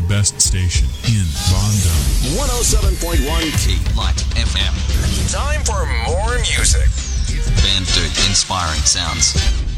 best station in Bondo. 107.1 T-Light FM. Time for more music. Banter inspiring sounds.